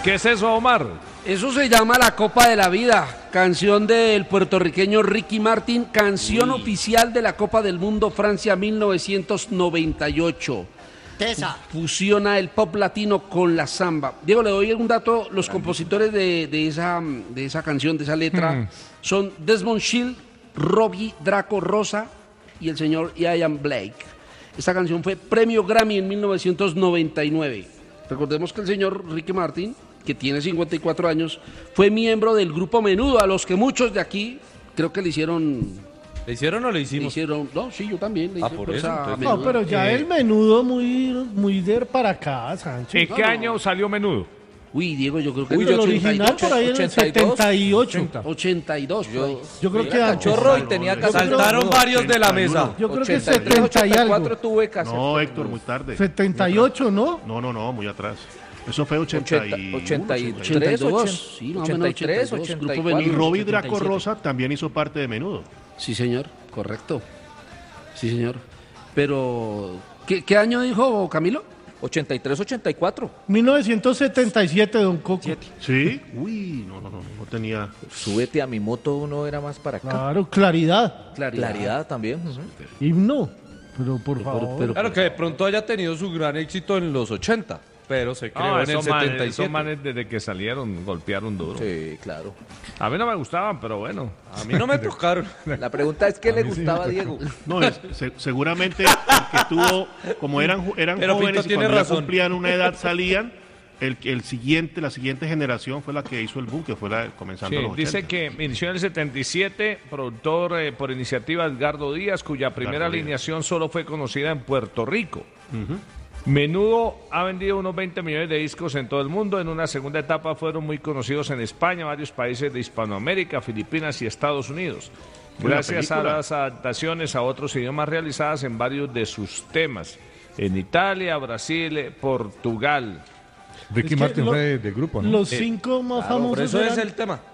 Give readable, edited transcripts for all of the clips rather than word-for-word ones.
¿Qué es eso, Omar? Eso se llama la Copa de la Vida, canción del puertorriqueño Ricky Martin, canción oficial de la Copa del Mundo Francia 1998. Tesa. Fusiona el pop latino con la samba. Diego, le doy un dato, los compositores de esa canción, de esa letra, son Desmond Child, Robbie Draco Rosa y el señor Ian Blake. Esta canción fue premio Grammy en 1999. Recordemos que el señor Ricky Martin, que tiene 54 años, fue miembro del grupo Menudo, a los que muchos de aquí creo que le hicieron... ¿Le hicieron o le Le hicimos? hicieron, no, sí, yo también. Le hice por pues eso, a entonces. Menudo. No, pero ya el Menudo muy de para acá, Sánchez. ¿En qué año salió Menudo? Uy, Diego, yo creo que El original por ahí en el 78. 82. Yo creo que antes. Chorro y tenía que saltaron varios de la mesa. Yo creo que 70 y algo. tuve que hacer. No, Héctor, muy tarde. 78, ¿no? No, muy atrás. Eso fue 81, 82. Sí, más o menos 83, 82. Grupo 84. Y Menudo, Robbie Draco 87. Rosa también hizo parte de Menudo. Sí, señor, correcto. Sí, señor. Pero, ¿qué año dijo Camilo? 83, 84. 1977, don Coco. ¿Sí? Uy, no tenía... Súbete a mi moto, uno era más para acá. Claro, claridad. Claridad también. Himno. Pero por favor. Claro que de pronto haya tenido su gran éxito en los 80, pero se creó en el esos 77. manes desde que salieron golpearon duro. Sí, claro. A mí no me gustaban, pero bueno. A mí no me tocaron. La pregunta es, ¿qué le gustaba a Diego? No, seguramente el que tuvo, como eran Pero Pinto jóvenes y tiene cuando ya razón. cumplían una edad salían, la siguiente generación fue la que hizo el boom, que fue comenzando Sí, los 80. dice que inició en el 77, productor por iniciativa Edgardo Díaz, cuya primera Díaz. alineación solo fue conocida en Puerto Rico. Menudo ha vendido unos 20 millones de discos en todo el mundo. En una segunda etapa fueron muy conocidos en España, varios países de Hispanoamérica, Filipinas y Estados Unidos. Buena Gracias a película. las adaptaciones a otros idiomas realizadas en varios de sus temas. En Italia, Brasil, Portugal. Ricky Es que Martin fue del grupo, ¿no? Los 5 más Claro, por famosos eso es eran el tema.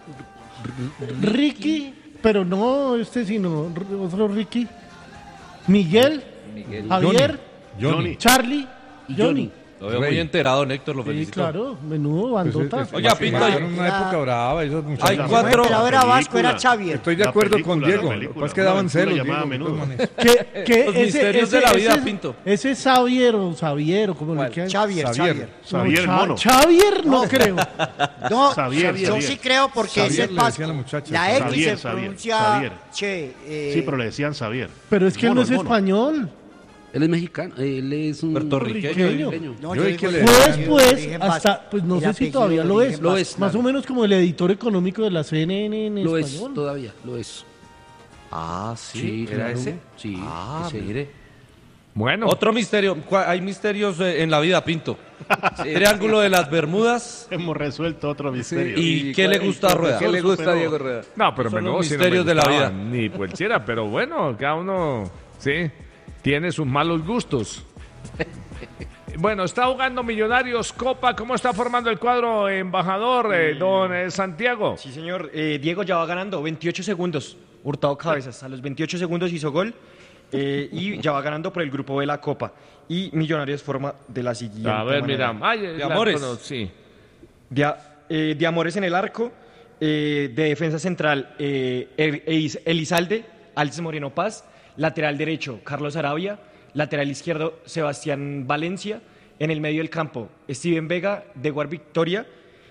Ricky, pero no sino otro Ricky. Miguel, Javier, Johnny. Charlie y Johnny. Lo veo muy enterado, Néctor, lo Sí, felicito. claro, Menudo, bandota. Oiga, Pinto, Era una época brava. Esos muchachos. hay El cuatro. emperador era Vasco, era película. Xavier. Estoy de La acuerdo película, con la Diego. película. Lo que pasa es que daban Una aventura celos. llamada Diego, de Menudo. todas maneras. Los misterios de la vida, Pinto. Ese es Xavier o Xavier, o como le quieran. Xavier. Xavier, el mono. Xavier no creo. No, Xavier, yo Xavier. sí creo porque Xavier es el le Vasco. decían las muchachas. La X Xavier, se Xavier, pronuncia Xavier. che. Sí, pero le decían Xavier. Pero es que él Mono, no es el mono. español. Él es mexicano, él es un Puertorriqueño. No, Yo yo vi que digo le- Fue de después, origen vasco. hasta, pues no El sé si apellido todavía de lo origen es. Lo vasco. es, Más o menos como el editor económico de la CNN en Lo es, español. todavía, lo es. Ah, sí, Sí, ¿era claro. ese? Sí, Ah, ese. mire. Bueno, Otro misterio. Hay misterios en la vida, Pinto. Triángulo de las Bermudas. Hemos resuelto otro misterio. ¿Y qué le gusta a Rueda? ¿Qué le gusta a Diego Rueda? no, pero Son Menudo los sí no misterios me de la gustaba, vida. ni cualquiera, pero bueno, cada uno, sí, tiene sus malos gustos. Bueno, está jugando Millonarios Copa. ¿Cómo está formando el cuadro, embajador, don Santiago? Sí, señor. Diego ya va ganando 28 segundos. Hurtado Cabezas. A los 28 segundos hizo gol y ya va ganando por el grupo B la Copa. Y Millonarios forma de la siguiente A ver, manera. mira. Ay, De Amores. sí. De Amores en el arco. De defensa central, Elizalde, Alice Moreno Paz. Lateral derecho, Carlos Arabia. Lateral izquierdo, Sebastián Valencia. En el medio del campo, Steven Vega, Dewar Victoria.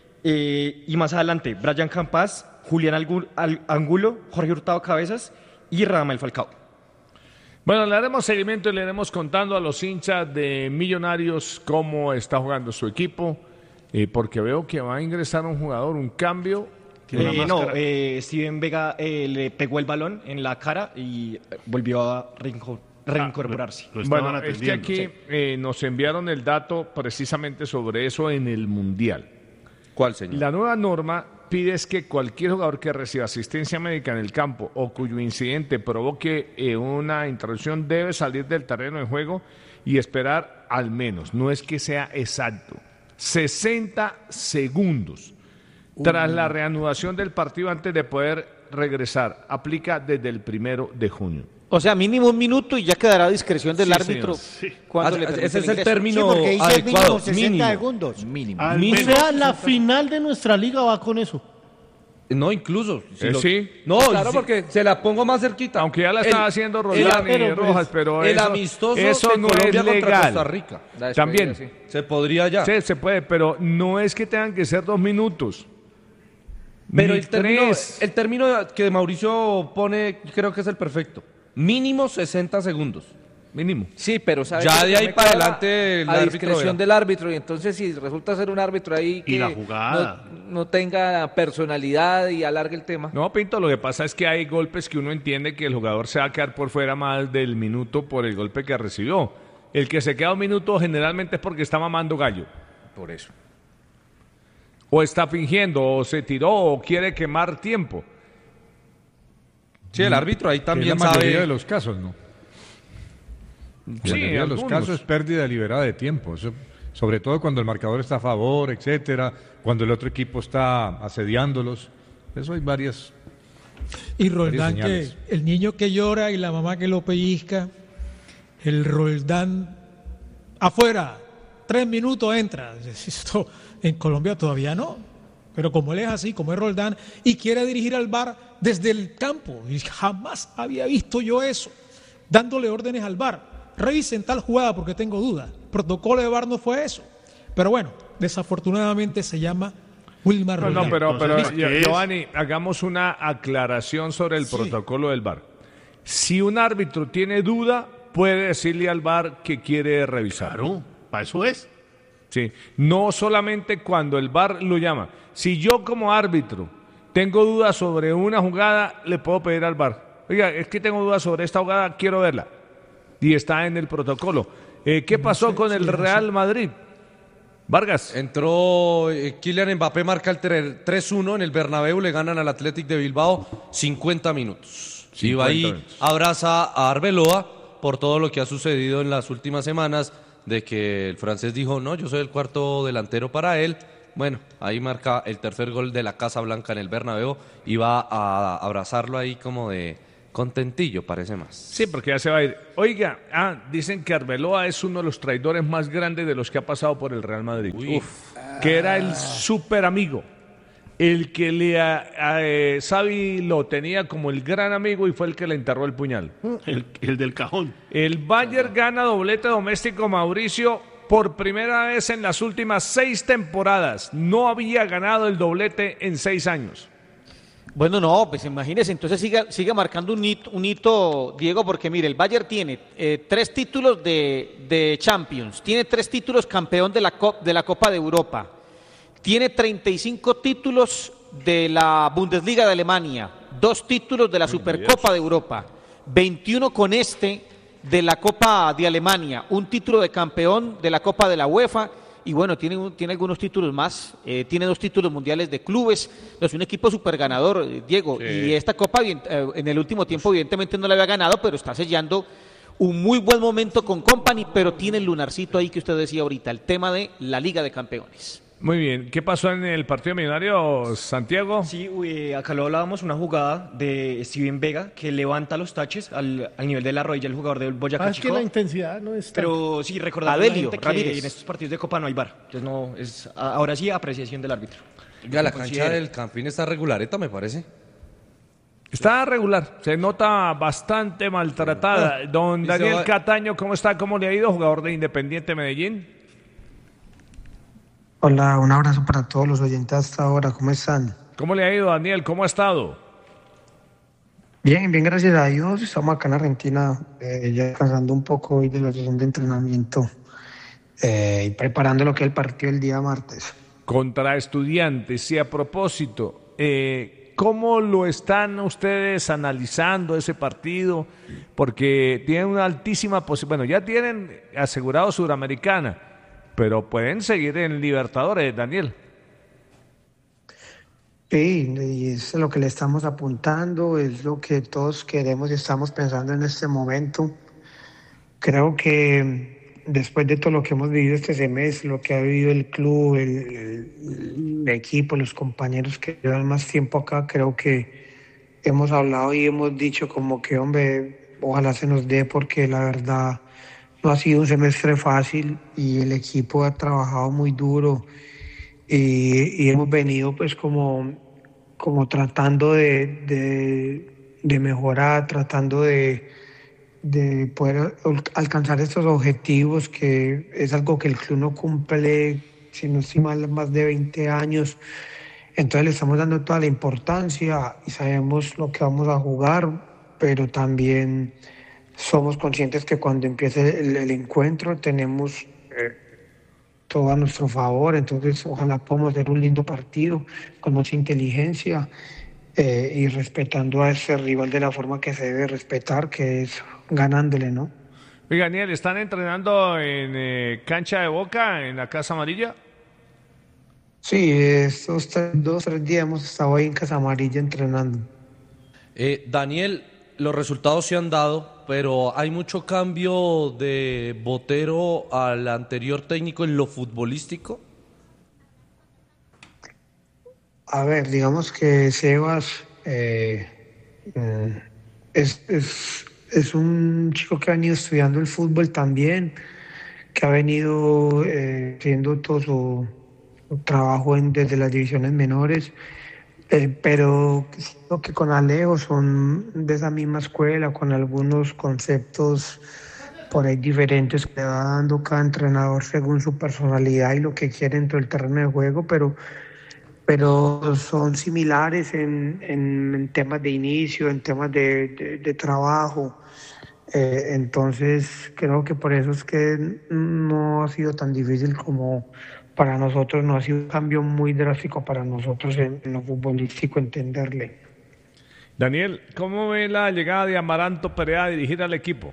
Y más adelante, Brian Campas, Julián Angulo, Jorge Hurtado Cabezas y Radamel Falcao. Bueno, le haremos seguimiento y le iremos contando a los hinchas de Millonarios cómo está jugando su equipo, porque veo que va a ingresar un jugador, un cambio. Steven Vega le pegó el balón en la cara y volvió a reincorporarse. Lo estaban Bueno, es que atendiendo. aquí nos enviaron el dato precisamente sobre eso en el Mundial. ¿Cuál, señor? La nueva norma pide es que cualquier jugador que reciba asistencia médica en el campo o cuyo incidente provoque una interrupción debe salir del terreno de juego y esperar al menos, no es que sea exacto, 60 segundos tras la reanudación del partido antes de poder regresar. Aplica desde el 1 de junio. O sea, mínimo 1 minuto y ya quedará a discreción del Sí, árbitro. señor. Cuando le permite ese es el ingreso. Sí, término porque dice adecuado. mínimo 60 Mínimo. segundos. Mínimo. Al O menos sea, la final de nuestra liga va con eso. No, incluso. Sí. No, Claro, sí, porque- se la pongo más cerquita. Aunque ya la estaba haciendo Roldán y pero, Rojas, pero el eso, amistoso eso de no Colombia es contra legal. Costa Rica. La despedida, También. sí. Se podría ya. Sí, se puede, pero no es que tengan que ser 2 minutos. Pero Ni el término, 3. el término que Mauricio pone, creo que es el perfecto. Mínimo 60 segundos. Mínimo. Sí, pero ¿sabe Ya qué? de ahí Me para queda adelante el a árbitro discreción verá. del árbitro, y entonces si resulta ser un árbitro ahí Y que la jugada. no tenga personalidad y alargue el tema. No, Pinto, lo que pasa es que hay golpes que uno entiende que el jugador se va a quedar por fuera más del minuto por el golpe que recibió. El que se queda 1 minuto generalmente es porque está mamando gallo. Por eso. O está fingiendo, o se tiró, o quiere quemar tiempo. Sí, el árbitro ahí Que es también la mayoría sabe. de los casos, ¿no? La Sí, mayoría de los algunos. casos es pérdida deliberada de tiempo. Eso, sobre todo cuando el marcador está a favor, etcétera, cuando el otro equipo está asediándolos. Eso hay varias. Y Roldán, que señales. el niño que llora y la mamá que lo pellizca, el Roldán afuera, 3 minutos entra. Esto en Colombia todavía no. Pero como él es así, como es Roldán, y quiere dirigir al VAR desde el campo, y jamás había visto yo eso, dándole órdenes al VAR. Revisen tal jugada porque tengo dudas. Protocolo de VAR no fue eso. Pero bueno, desafortunadamente se llama Wilmar No, Roldán. no, pero Entonces, ¿qué es? Giovanni, hagamos una aclaración sobre el protocolo del VAR. Si un árbitro tiene duda, puede decirle al VAR que quiere revisar. Claro, para eso es. Sí, no solamente cuando el VAR lo llama. Si yo como árbitro tengo dudas sobre una jugada, le puedo pedir al VAR. Oiga, es que tengo dudas sobre esta jugada, quiero verla. Y está en el protocolo. ¿Qué pasó con el Real Madrid? Vargas. Entró Kylian Mbappé, marca el 3-1 en el Bernabéu, le ganan al Athletic de Bilbao 50 minutos. Y va ahí, minutos. abraza a Arbeloa por todo lo que ha sucedido en las últimas semanas, de que el francés dijo, no, yo soy el cuarto delantero para él. Bueno, ahí marca el tercer gol de la Casa Blanca en el Bernabéu y va a abrazarlo ahí como de contentillo, parece más. Sí, porque ya se va a ir. Oiga, dicen que Arbeloa es uno de los traidores más grandes de los que ha pasado por el Real Madrid. Que era el súper amigo. El que Xavi lo tenía como el gran amigo y fue el que le enterró el puñal. El del cajón. El Bayern gana doblete doméstico, Mauricio, por primera vez en las últimas 6 temporadas. No había ganado el doblete en 6 años. Bueno, no, pues imagínese, entonces siga marcando un hito, Diego, porque mire, el Bayern tiene 3 títulos de Champions, tiene 3 títulos campeón de la Copa de Europa, tiene 35 títulos de la Bundesliga de Alemania, 2 títulos de la Supercopa de Europa, 21 con de la Copa de Alemania, un título de campeón de la Copa de la UEFA. Y bueno, tiene algunos títulos más, tiene 2 títulos mundiales de clubes, es un equipo súper ganador, Diego, Sí. y esta Copa en el último tiempo evidentemente no la había ganado, pero está sellando un muy buen momento con Company, pero tiene el lunarcito ahí que usted decía ahorita, el tema de la Liga de Campeones. Muy bien. ¿Qué pasó en el partido millonario, Santiago? Sí, acá lo hablábamos, una jugada de Steven Vega que levanta los taches al nivel de la rodilla el jugador del Boyacá Es que Chico. la intensidad no es tanta. Pero sí, recordar a la Adelio gente que Ramírez. en estos partidos de Copa no hay VAR. Entonces no es ahora sí apreciación del árbitro. Oiga, la cancha Considere. del Campín está regulareta, me parece. Está regular, se nota bastante maltratada. Don Y se Daniel va- Cataño, ¿cómo está? ¿Cómo le ha ido? Jugador de Independiente Medellín. Hola, un abrazo para todos los oyentes hasta ahora, ¿cómo están? ¿Cómo le ha ido, Daniel? ¿Cómo ha estado? Bien, bien, gracias a Dios, estamos acá en Argentina, ya descansando un poco hoy de la sesión de entrenamiento y preparando lo que es el partido el día martes. Contra Estudiantes. Y a propósito, ¿cómo lo están ustedes analizando ese partido? Porque tienen una altísima posibilidad. Bueno, ya tienen asegurado Suramericana, pero pueden seguir en Libertadores, Daniel. Sí, y es lo que le estamos apuntando, es lo que todos queremos y estamos pensando en este momento. Creo que después de todo lo que hemos vivido este semestre, lo que ha vivido el club, el equipo, los compañeros que llevan más tiempo acá, creo que hemos hablado y hemos dicho como que, hombre, ojalá se nos dé porque la verdad no ha sido un semestre fácil y el equipo ha trabajado muy duro y hemos venido pues como tratando de mejorar, tratando de poder alcanzar estos objetivos, que es algo que el club no cumple, si no estoy mal, más de 20 años. Entonces le estamos dando toda la importancia y sabemos lo que vamos a jugar, pero también somos conscientes que cuando empiece el encuentro tenemos todo a nuestro favor, entonces ojalá podamos hacer un lindo partido con mucha inteligencia y respetando a ese rival de la forma que se debe respetar, que es ganándole, ¿no? Oiga, Daniel, ¿están entrenando en cancha de Boca, en la Casa Amarilla? Sí, estos 2 o 3 días hemos estado ahí en Casa Amarilla entrenando. Daniel, los resultados se han dado, pero hay mucho cambio de Botero al anterior técnico en lo futbolístico. A ver, digamos que Sebas es un chico que ha venido estudiando el fútbol también, que ha venido haciendo todo su trabajo desde las divisiones menores, pero creo que con Alejo son de esa misma escuela, con algunos conceptos por ahí diferentes que va dando cada entrenador según su personalidad y lo que quiere dentro del terreno de juego, pero son similares en temas de inicio, en temas de trabajo. Entonces creo que por eso es que no ha sido tan difícil como para nosotros, no ha sido un cambio muy drástico para nosotros en lo futbolístico entenderle. Daniel, ¿cómo ve la llegada de Amaranto Perea a dirigir al equipo?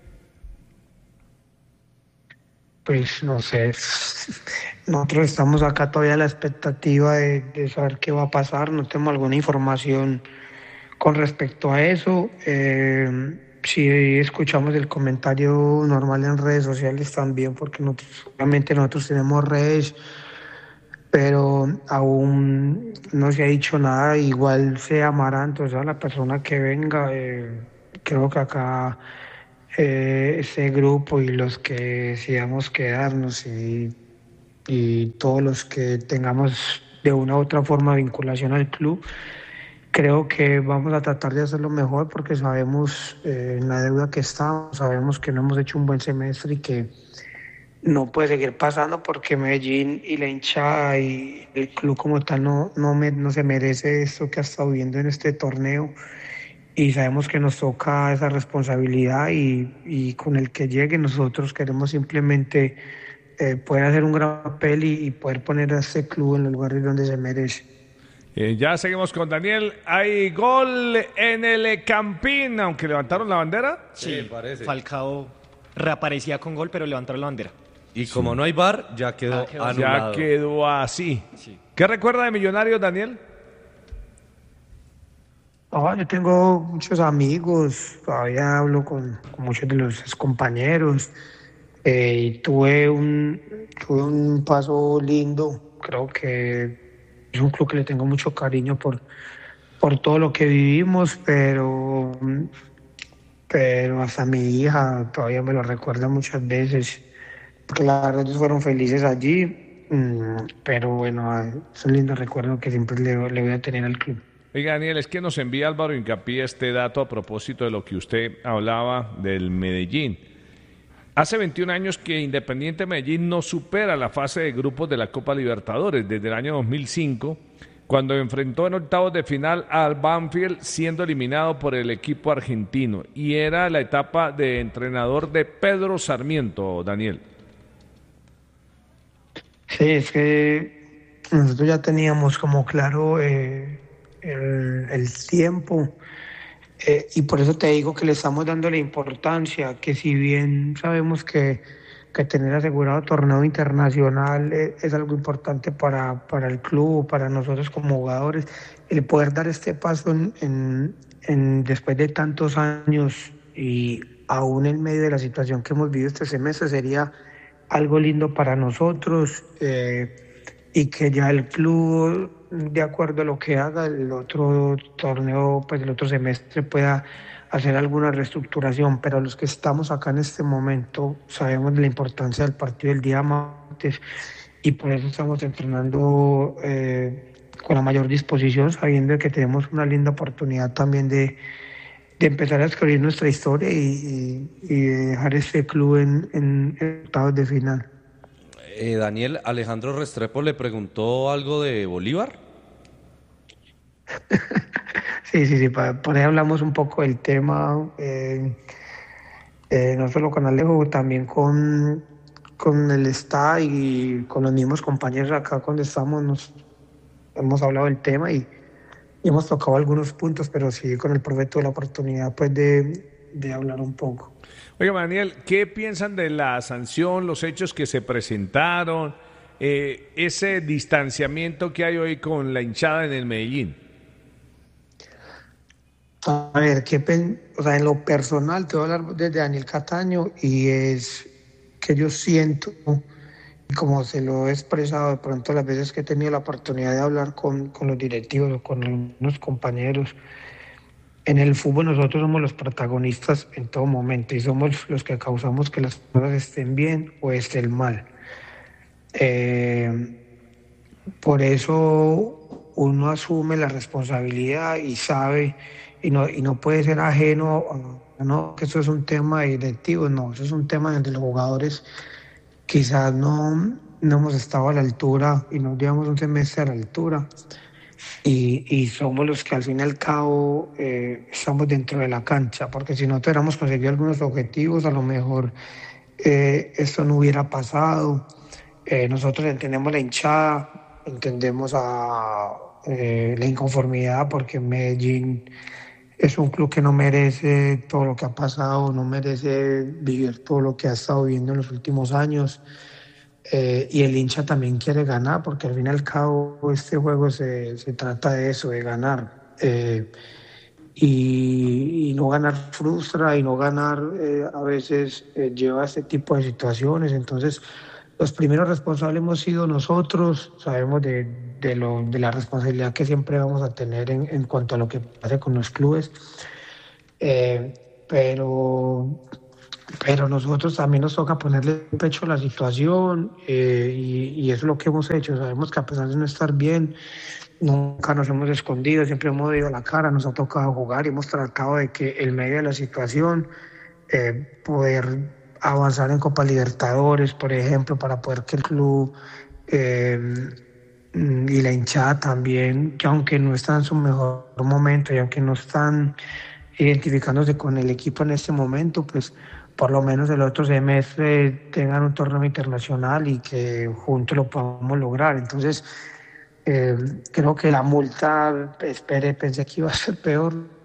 Pues no sé, nosotros estamos acá todavía a la expectativa de saber qué va a pasar, no tenemos alguna información con respecto a eso. Sí escuchamos el comentario normal en redes sociales también, porque obviamente nosotros tenemos redes, pero aún no se ha dicho nada. Igual sea Amaranto, o sea la persona que venga, creo que acá ese grupo y los que decidamos quedarnos y todos los que tengamos de una u otra forma vinculación al club, creo que vamos a tratar de hacerlo mejor porque sabemos en la deuda que estamos, sabemos que no hemos hecho un buen semestre y que no puede seguir pasando porque Medellín y la hinchada y el club como tal no se merece esto que ha estado viviendo en este torneo. Y sabemos que nos toca esa responsabilidad y con el que llegue nosotros queremos simplemente poder hacer un gran papel y poder poner a este club en los lugares donde se merece. Ya seguimos con Daniel. Hay gol en el Campín, aunque levantaron la bandera. Sí, Falcao reaparecía con gol, pero levantaron la bandera. Y como no hay VAR, ya quedó anulado. Ya quedó así. Sí. ¿Qué recuerda de Millonarios, Daniel? Yo tengo muchos amigos, todavía hablo con muchos de los compañeros. Y tuve un paso lindo, creo que es un club que le tengo mucho cariño por todo lo que vivimos, pero hasta mi hija todavía me lo recuerda muchas veces, porque la verdad ellos fueron felices allí, pero bueno, es un lindo recuerdo que siempre le voy a tener al club. Oiga, Daniel, es que nos envía Álvaro Hincapié este dato a propósito de lo que usted hablaba del Medellín. Hace 21 años que Independiente Medellín no supera la fase de grupos de la Copa Libertadores, desde el año 2005, cuando enfrentó en octavos de final al Banfield, siendo eliminado por el equipo argentino. Y era la etapa de entrenador de Pedro Sarmiento, Daniel. Sí, es que nosotros ya teníamos como claro el tiempo, y por eso te digo que le estamos dando la importancia, que si bien sabemos que tener asegurado torneo internacional es algo importante para el club, para nosotros como jugadores, el poder dar este paso después de tantos años y aún en medio de la situación que hemos vivido este semestre, sería algo lindo para nosotros, y que ya el club, de acuerdo a lo que haga el otro torneo, pues el otro semestre pueda hacer alguna reestructuración, pero los que estamos acá en este momento sabemos de la importancia del partido del día martes y por eso estamos entrenando con la mayor disposición, sabiendo que tenemos una linda oportunidad también de empezar a escribir nuestra historia y dejar este club en octavos de final. Daniel, Alejandro Restrepo le preguntó algo de Bolívar. Sí, por ahí hablamos un poco del tema, no solo con Alejo, también con el staff y con los mismos compañeros acá cuando estamos, hemos hablado del tema y hemos tocado algunos puntos, pero sí con el profe tuve la oportunidad pues de hablar un poco. Oiga, Daniel, ¿qué piensan de la sanción, los hechos que se presentaron, ese distanciamiento que hay hoy con la hinchada en el Medellín? A ver, en lo personal te voy a hablar desde Daniel Cataño y es que yo siento, como se lo he expresado de pronto las veces que he tenido la oportunidad de hablar con los directivos o con algunos compañeros, en el fútbol nosotros somos los protagonistas en todo momento y somos los que causamos que las cosas estén bien o estén mal. Por eso uno asume la responsabilidad y sabe y no puede ser ajeno a no, que eso es un tema de directivos, no, eso es un tema donde los jugadores quizás no hemos estado a la altura y no llevamos un semestre a la altura y somos los que al fin y al cabo estamos dentro de la cancha, porque si no tuviéramos conseguido algunos objetivos, a lo mejor esto no hubiera pasado. Nosotros entendemos la hinchada, entendemos la inconformidad, porque Medellín es un club que no merece todo lo que ha pasado, no merece vivir todo lo que ha estado viviendo en los últimos años. Y el hincha también quiere ganar, porque al fin y al cabo este juego se trata de eso, de ganar. Y no ganar frustra, y no ganar a veces lleva a este tipo de situaciones. Entonces, los primeros responsables hemos sido nosotros, sabemos de la responsabilidad que siempre vamos a tener en cuanto a lo que pase con los clubes, pero nosotros también nos toca ponerle pecho a la situación y eso es lo que hemos hecho. Sabemos que a pesar de no estar bien, nunca nos hemos escondido, siempre hemos ido a la cara, nos ha tocado jugar y hemos tratado de que en medio de la situación poder avanzar en Copa Libertadores, por ejemplo, para poder que el club y la hinchada también, que aunque no están en su mejor momento y aunque no están identificándose con el equipo en este momento, pues por lo menos el otro semestre tengan un torneo internacional y que juntos lo podamos lograr. Entonces, creo que la multa, pensé que iba a ser peor,